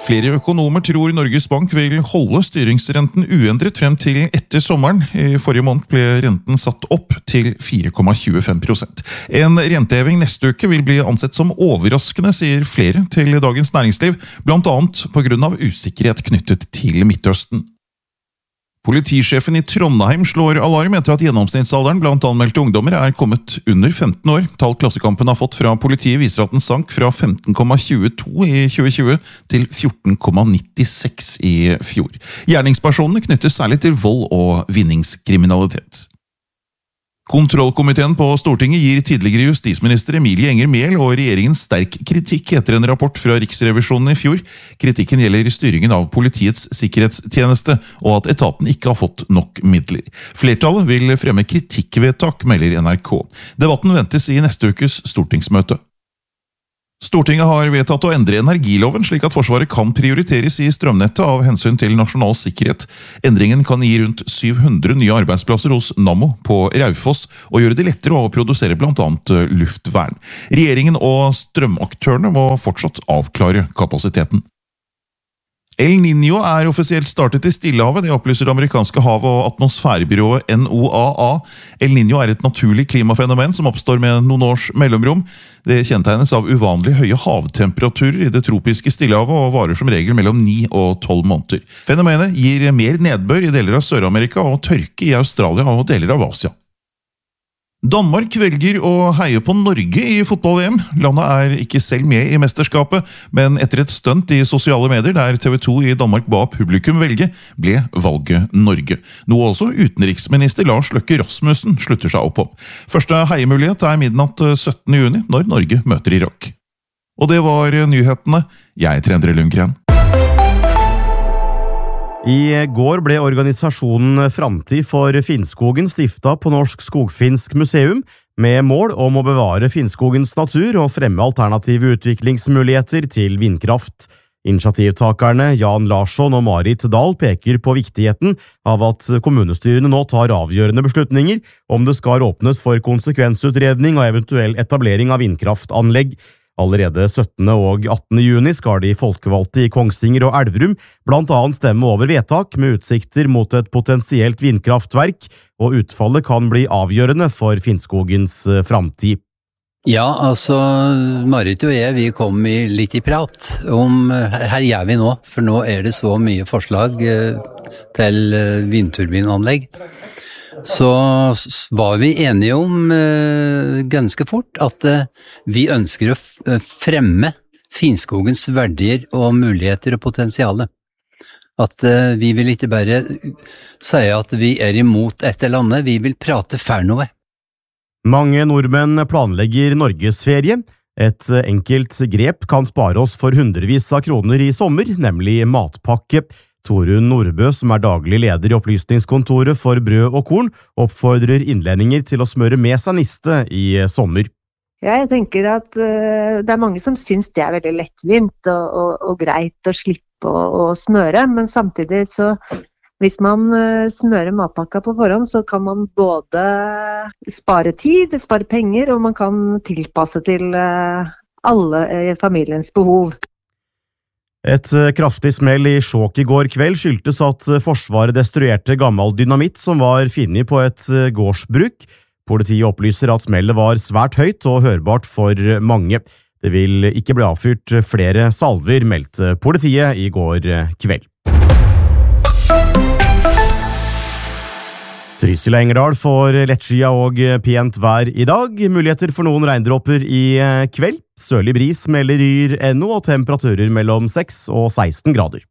Flere økonomer tror Norges Bank vil holde styringsrenten uendret frem til etter sommeren. I forrige måned ble renten satt opp til 4,25%. En renteheving neste uke vil bli ansett som overraskende, sier flere til Dagens Næringsliv, blant annet på grunn av usikkerhet knyttet til Midtøsten. Politisjefen i Trondheim slår alarm etter at gjennomsnittsalderen blant anmeldte ungdommer er kommet under 15 år. Tall Klassekampen har fått fra politiet viser at den sank fra 15,22 i 2020 til 14,96 i fjor. Gjerningspersonene knyttes særlig til vold og vinningskriminalitet. Kontrollkomiteen på Stortinget gir tidligere justisminister Emilie Enger Mehl og regjeringen sterk kritikk etter en rapport fra Riksrevisjonen i fjor. Kritikken gjelder styringen av Politiets sikkerhetstjeneste, og at etaten ikke har fått nok midler. Flertallet vil fremme kritikkvedtak, melder NRK. Debatten ventes i neste ukes stortingsmøte. Stortinget har vedtatt å endre energiloven slik at Forsvaret kan prioriteres i strømnettet av hensyn til nasjonal sikkerhet. Endringen kan gi rundt 700 nye arbeidsplasser hos Nammo på Raufoss og gjøre det lettere å produsere blant annet luftvern. Regjeringen og strømaktørene må fortsatt avklare kapasiteten. El Niño er offisielt startet i Stillehavet, det opplyser det amerikanske hav- og atmosfærebyrået NOAA. El Niño er et naturlig klimafenomen som oppstår med noen års mellomrom. Det kjennetegnes av uvanlig høye havtemperaturer i det tropiske Stillehavet og varer som regel mellom 9 og 12 måneder. Fenomenet gir mer nedbør i deler av Sør-Amerika og tørke i Australia og deler av Asia. Danmark velger å heie på Norge i fotball-VM. Landet er ikke selv med i mesterskapet, men etter et stunt i sosiale medier der TV 2 i Danmark ba publikum velge, ble valget Norge. Noe også utenriksminister Lars Løkke Rasmussen slutter seg opp om. Første heiemulighet er midnatt 17. juni, når Norge møter Irak. Og det var nyhetene. Jeg heter Endre Lundgren. I går ble organisasjonen Framtid for Finnskogen stiftet på Norsk Skogfinsk Museum med mål om å bevare Finnskogens natur og fremme alternative utviklingsmuligheter til vindkraft. Initiativtakerne Jan Larsson og Marit Dahl peker på viktigheten av at kommunestyrene nå tar avgjørende beslutninger om det skal åpnes for konsekvensutredning og eventuell etablering av vindkraftanlegg. Allerede 17. og 18. juni skal de folkevalgte i Kongsvinger og Elverum blant annet stemme over vedtak med utsikter mot et potensielt vindkraftverk, og utfallet kan bli avgjørende for Finnskogens framtid. Ja, altså Marit og jeg, vi kom litt i prat om her gjør vi nå, for nå er det så mye forslag til vindturbinanlegg. Så var vi enige om ganske fort at vi ønsker å fremme Finnskogens verdier og muligheter og potensiale. At vi vil ikke bare si at vi er imot et eller annet, vi vil prate for noe. Mange nordmenn planlegger norgesferie. Et enkelt grep kan spare oss for hundrevis av kroner i sommer, nemlig matpakke. Torunn Nordbø, som er daglig leder i Opplysningskontoret for brød og korn, oppfordrer innlendinger til å smøre med seg niste i sommer. Jeg tenker at det er mange som syns det er veldig lettvint og greit å slippe å smøre, men samtidig så hvis man smører matpakka på forhånd, så kan man både spare tid, spare penger, og man kan tilpasse til alle familiens behov. Et kraftig smell i Skjåk i går kveld skyldtes at Forsvaret destruerte gammel dynamitt som var funnet på et gårdsbruk. Politiet opplyser at smellet var svært høyt og hørbart for mange. Det vil ikke bli avfyrt flere salver, meldte politiet i går kveld. Trysil og Engerdal får lettskyet og pent vær i dag. Muligheter for noen regndråper i kveld. Sørlig bris melder Yr NO og temperaturer mellom 6 og 16 grader.